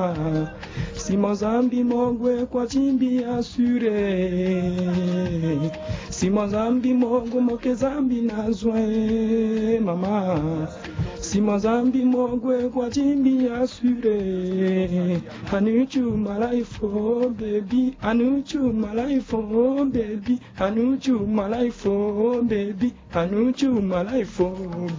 mama. Si Mozambi mogwe kwa chimbi asure. Si Mozambi mogo moke zambi nazwe mama. Si Mozambi mogwe kwa chimbi asure. Hanuchu my life oh baby. Hanuchu my life oh baby. Hanuchu my life oh baby. Hanuchu my life oh